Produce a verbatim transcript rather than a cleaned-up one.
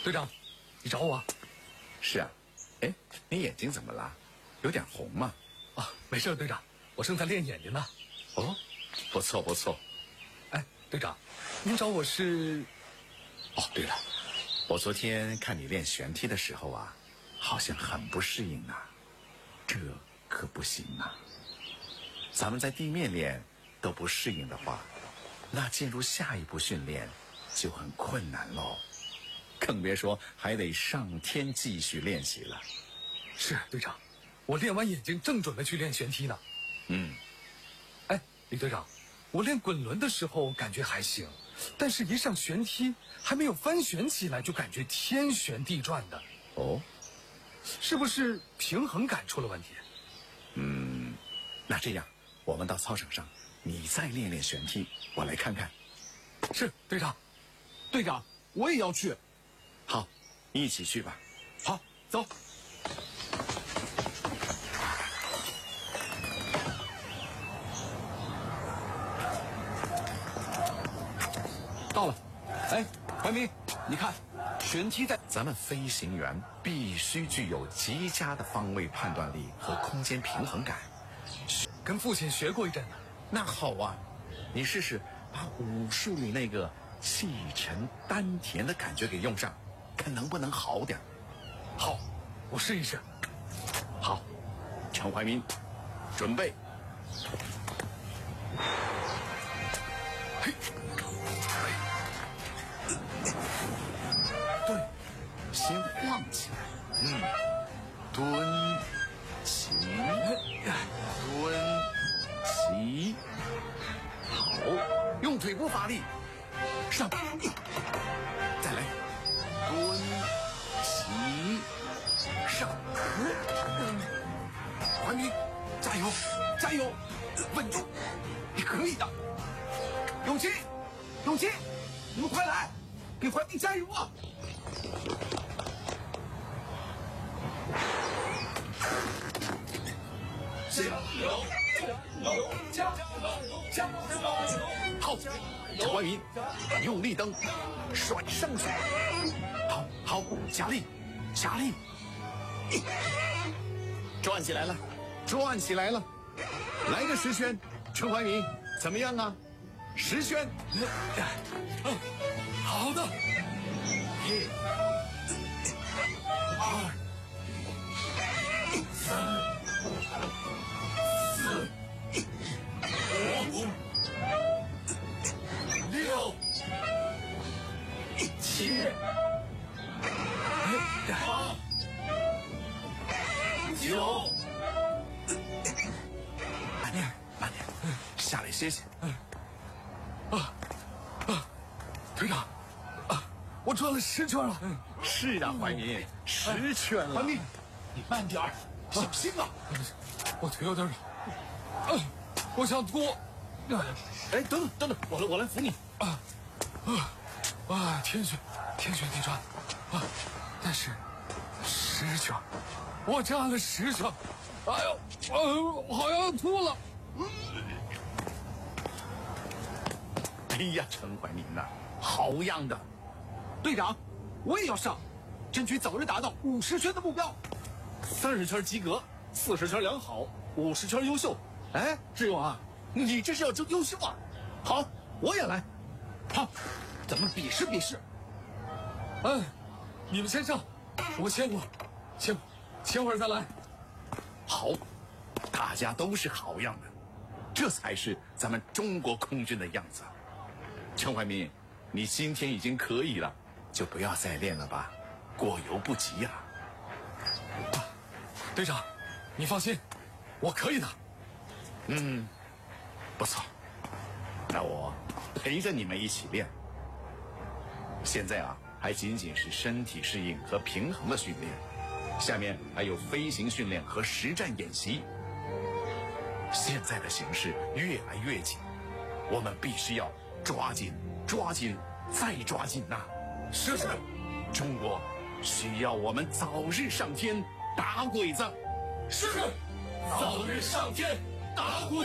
队长，你找我？ 是啊。哎，你眼睛怎么了？有点红嘛。 啊，没事，队长，我正在练眼睛呢。 哦，不错不错。 哎，队长，您找我是？ 哦，对了，我昨天看你练旋踢的时候啊，好像很不适应啊，这可不行啊。咱们在地面练都不适应的话，那进入下一步训练就很困难喽，更别说还得上天继续练习了。 是队长，我练完眼睛正准备去练旋踢呢。 嗯。 哎，李队长，我练滚轮的时候感觉还行，但是一上旋踢还没有翻旋起来就感觉天旋地转的。 哦， 是不是平衡感出了问题？ 嗯，那这样我们到操场上，你再练练旋踢，我来看看。 是队长。 队长，我也要去。 好，一起去吧。 好，走。到了。哎，怀民，你看，旋踢在咱们飞行员必须具有极佳的方位判断力和空间平衡感。 跟父亲学过一阵呢。 那好啊，你试试把武术里那个气沉丹田的感觉给用上，看能不能好点。 好，我试一试。 好，陈怀民，准备。嘿，对，先晃起来，嗯，蹲起，蹲起，好，用腿部发力，上，再来，蹲起，上，怀民，加油，加油，稳住，你可以的。永琪，永琪，你们快来，给怀民加油啊！加油！加油！加油！加油！好，陈怀民，用力蹬，甩上去。好，好，加力，加力，转起来了，转起来了，来个十圈，陈怀民，怎么样啊？十圈。 嗯，好的。 一、二、三、四、五、六、七、八、九。慢点，慢点，下来歇歇。 啊啊，队长，啊，我转了十圈了。 嗯，是啊，怀民，十圈了。 怀民，你慢点儿，小心啊！ 我腿有点软，啊，我想吐。 哎，等等等等，我来我来扶你。 啊啊啊！天旋天旋地转啊！但是十圈，我站了十圈，哎呦，呃，好像要吐了。 哎呀，陈怀民呐，好样的！ 队长，我也要上，争取早日达到五十圈的目标。三十圈及格，四十圈良好，五十圈优秀。哎，志勇啊，你这是要争优秀啊！好，我也来。好，咱们比试比试。 嗯，你们先上，我歇会儿，歇歇会儿再来。 好，大家都是好样的，这才是咱们中国空军的样子。陈怀民，你今天已经可以了，就不要再练了吧，过犹不及啊。 啊，队长，你放心，我可以的。 嗯，不错，那我陪着你们一起练。现在啊，还仅仅是身体适应和平衡的训练，下面还有飞行训练和实战演习。现在的形势越来越紧，我们必须要抓紧、抓紧再抓紧呐！ 是是， 中国需要我们早日上天打鬼子。 是，早日上天打鬼子。